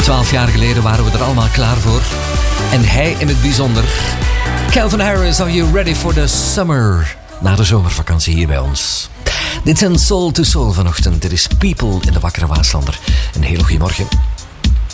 12 jaar geleden waren we er allemaal klaar voor. En hij in het bijzonder. Calvin Harris, are you ready for the summer? Na de zomervakantie hier bij ons. Dit zijn Soul to Soul vanochtend. Dit is People in de Wakkere Waaslander. Een hele goede morgen.